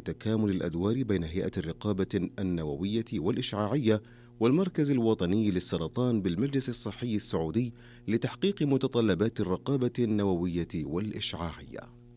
تكامل الأدوار بين هيئة الرقابة النووية والإشعاعية والمركز الوطني للسرطان بالمجلس الصحي السعودي لتحقيق متطلبات الرقابة النووية والإشعاعية.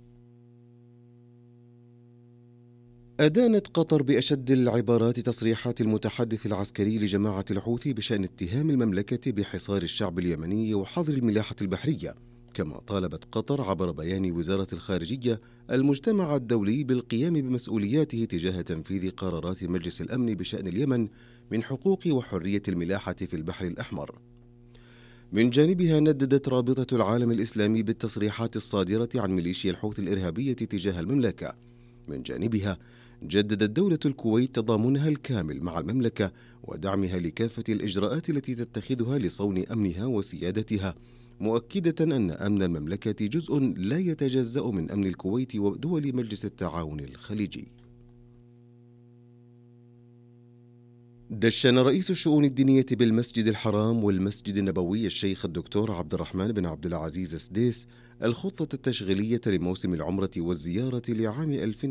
أدانت قطر بأشد العبارات تصريحات المتحدث العسكري لجماعة الحوثي بشأن اتهام المملكة بحصار الشعب اليمني وحظر الملاحة البحرية، كما طالبت قطر عبر بيان وزارة الخارجية المجتمع الدولي بالقيام بمسؤولياته تجاه تنفيذ قرارات مجلس الأمن بشأن اليمن من حقوق وحرية الملاحة في البحر الأحمر. من جانبها نددت رابطة العالم الإسلامي بالتصريحات الصادرة عن ميليشيا الحوثي الإرهابية تجاه المملكة. من جانبها جددت دولة الكويت تضامنها الكامل مع المملكة ودعمها لكافة الإجراءات التي تتخذها لصون أمنها وسيادتها، مؤكدة أن أمن المملكة جزء لا يتجزأ من أمن الكويت ودول مجلس التعاون الخليجي. دشن رئيس الشؤون الدينية بالمسجد الحرام والمسجد النبوي الشيخ الدكتور عبد الرحمن بن عبد العزيز السديس الخطة التشغيلية لموسم العمرة والزيارة لعام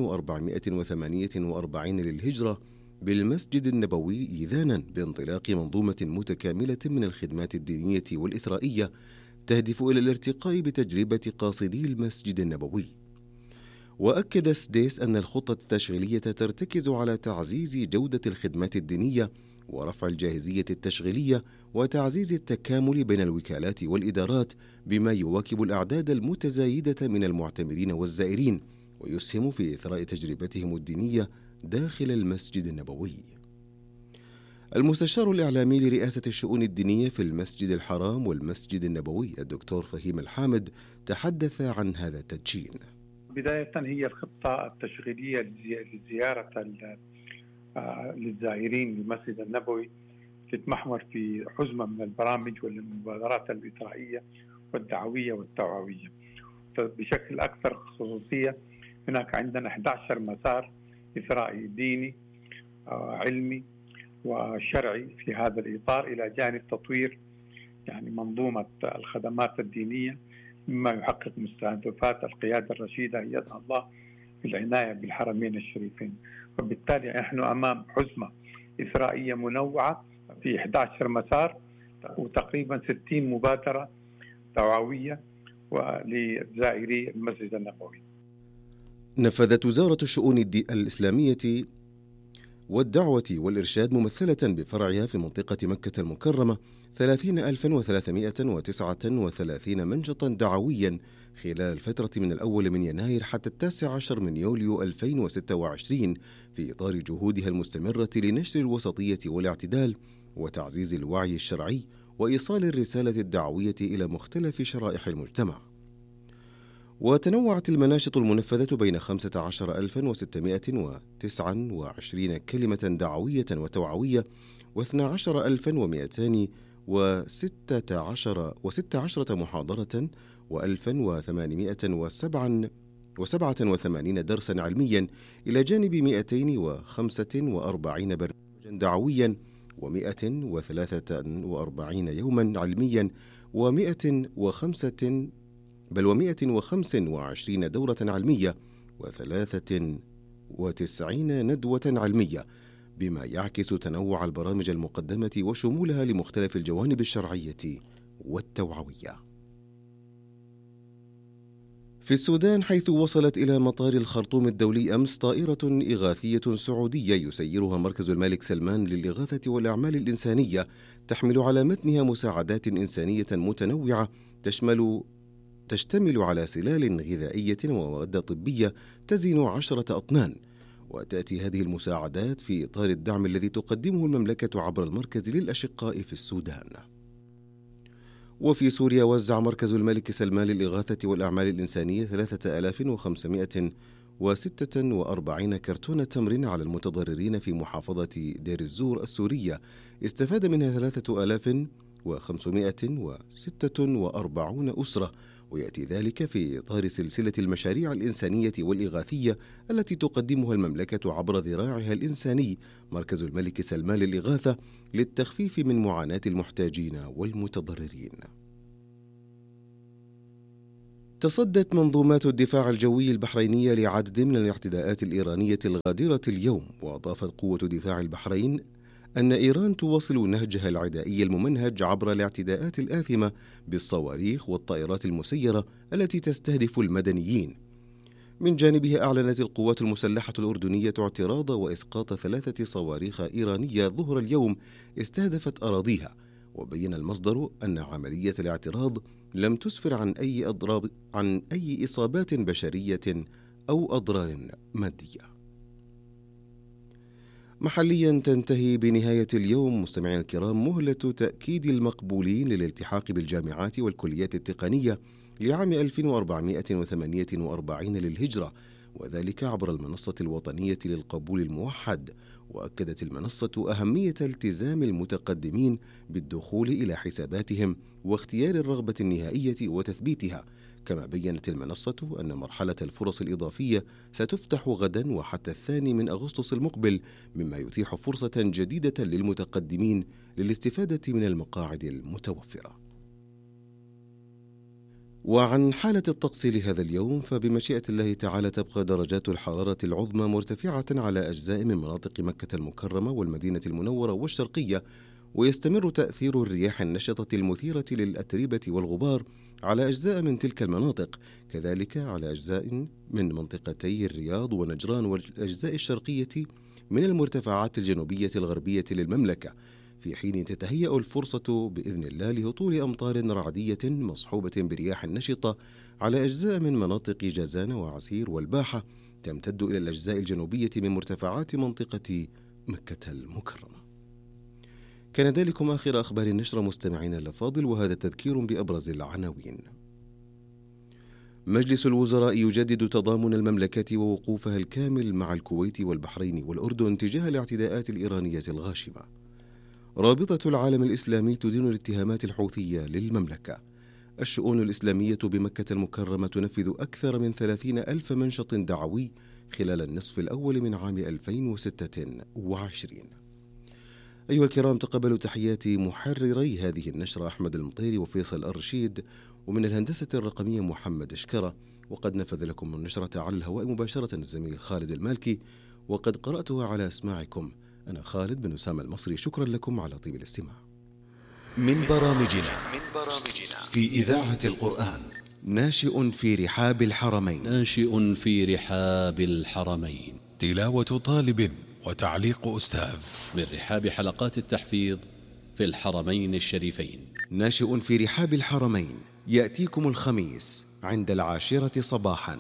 1448 للهجرة بالمسجد النبوي، إذانا بانطلاق منظومة متكاملة من الخدمات الدينية والإثرائية تهدف إلى الارتقاء بتجربة قاصدي المسجد النبوي. وأكد السديس أن الخطة التشغيلية ترتكز على تعزيز جودة الخدمات الدينية ورفع الجاهزية التشغيلية وتعزيز التكامل بين الوكالات والإدارات بما يواكب الأعداد المتزايدة من المعتمرين والزائرين ويسهم في إثراء تجربتهم الدينية داخل المسجد النبوي. المستشار الإعلامي لرئاسة الشؤون الدينية في المسجد الحرام والمسجد النبوي الدكتور فهيم الحامد تحدث عن هذا التدشين. بداية هي الخطة التشغيلية لزيارة للزائرين للمسجد النبوي تتمحور في حزمة من البرامج والمبادرات الإثرائية والدعوية والتوعوية بشكل أكثر خصوصية. هناك عندنا 11 مسار إثرائي ديني علمي وشرعي في هذا الإطار، إلى جانب تطوير منظومة الخدمات الدينية مما يحقق مستهدفات القيادة الرشيدة يدعى الله في العناية بالحرمين الشريفين. وبالتالي نحن أمام حزمة إثرائية منوعة في 11 مسار وتقريبا 60 مبادرة توعوية ولزائري المسجد النبوي. نفذت وزارة الشؤون الإسلامية والدعوة والإرشاد ممثلة بفرعها في منطقة مكة المكرمة 30,339 منشطا دعويا خلال الفترة من الأول من يناير حتى 19 من يوليو 2026 في إطار جهودها المستمرة لنشر الوسطية والاعتدال وتعزيز الوعي الشرعي وإيصال الرسالة الدعوية إلى مختلف شرائح المجتمع. وتنوعت المناشط المنفذة بين 15,629 كلمة دعوية وتوعوية و12,216 محاضرة و1887 درسا علميا، إلى جانب 245 برنامجا دعويا و143 يوما علميا و125 دورة علمية و93 ندوة علمية، بما يعكس تنوع البرامج المقدمة وشمولها لمختلف الجوانب الشرعية والتوعوية. في السودان، حيث وصلت إلى مطار الخرطوم الدولي أمس طائرة إغاثية سعودية يسيرها مركز الملك سلمان للإغاثة والأعمال الإنسانية، تحمل على متنها مساعدات إنسانية متنوعة تشتمل على سلال غذائية ومواد طبية تزن 10 أطنان. وتأتي هذه المساعدات في إطار الدعم الذي تقدمه المملكة عبر المركز للأشقاء في السودان. وفي سوريا، وزع مركز الملك سلمان للإغاثة والأعمال الإنسانية 3546 كرتون تمر على المتضررين في محافظة دير الزور السورية، استفاد منها 3546 أسرة، ويأتي ذلك في إطار سلسلة المشاريع الإنسانية والإغاثية التي تقدمها المملكة عبر ذراعها الإنساني مركز الملك سلمان للإغاثة للتخفيف من معاناة المحتاجين والمتضررين. تصدت منظومات الدفاع الجوي البحرينية لعدد من الاعتداءات الإيرانية الغادرة اليوم، وأضافت قوة دفاع البحرين أن إيران تواصل نهجها العدائي الممنهج عبر الاعتداءات الآثمة بالصواريخ والطائرات المسيرة التي تستهدف المدنيين. من جانبها أعلنت القوات المسلحة الأردنية اعتراض وإسقاط 3 صواريخ إيرانية ظهر اليوم استهدفت أراضيها، وبين المصدر أن عملية الاعتراض لم تسفر عن أي إصابات بشرية أو أضرار مادية. محليا، تنتهي بنهاية اليوم مستمعينا الكرام مهلة تأكيد المقبولين للالتحاق بالجامعات والكليات التقنية لعام 1448 للهجرة، وذلك عبر المنصة الوطنية للقبول الموحد. وأكدت المنصة أهمية التزام المتقدمين بالدخول إلى حساباتهم واختيار الرغبة النهائية وتثبيتها. كما بيّنت المنصة أن مرحلة الفرص الإضافية ستفتح غدا وحتى 2 أغسطس المقبل، مما يتيح فرصة جديدة للمتقدمين للاستفادة من المقاعد المتوفرة. وعن حالة الطقس لهذا اليوم، فبمشيئة الله تعالى تبقى درجات الحرارة العظمى مرتفعة على أجزاء من مناطق مكة المكرمة والمدينة المنورة والشرقية، ويستمر تأثير الرياح النشطة المثيرة للأتربة والغبار على أجزاء من تلك المناطق، كذلك على أجزاء من منطقتي الرياض ونجران والأجزاء الشرقية من المرتفعات الجنوبية الغربية للمملكة، في حين تتهيأ الفرصة بإذن الله لهطول أمطار رعدية مصحوبة برياح نشطة على أجزاء من مناطق جازان وعسير والباحة، تمتد إلى الأجزاء الجنوبية من مرتفعات منطقة مكة المكرمة. كان ذلكم آخر أخبار النشرة مستمعين الأفاضل، وهذا تذكير بأبرز العناوين. مجلس الوزراء يجدد تضامن المملكة ووقوفها الكامل مع الكويت والبحرين والأردن تجاه الاعتداءات الإيرانية الغاشمة. رابطة العالم الإسلامي تدين الاتهامات الحوثية للمملكة. الشؤون الإسلامية بمكة المكرمة تنفذ أكثر من 30,000 منشط دعوي خلال النصف الأول من عام 2026. أيها الكرام، تقبلوا تحيات محرري هذه النشرة أحمد المطيري وفيصل الرشيد، ومن الهندسة الرقمية محمد أشكرة، وقد نفذ لكم النشرة على الهواء مباشرة الزميل خالد المالكي، وقد قرأتها على أسماعكم أنا خالد بن أسامة المصري. شكرا لكم على طيب الاستماع. من برامجنا في إذاعة القرآن. ناشئ في رحاب الحرمين. تلاوة طالب وتعليق أستاذ من رحاب حلقات التحفيظ في الحرمين الشريفين. ناشئ في رحاب الحرمين يأتيكم الخميس عند 10 صباحا.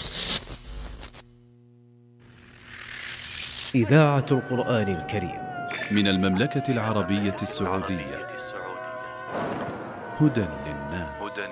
إذاعة القرآن الكريم من المملكة العربية السعودية. هدى للناس.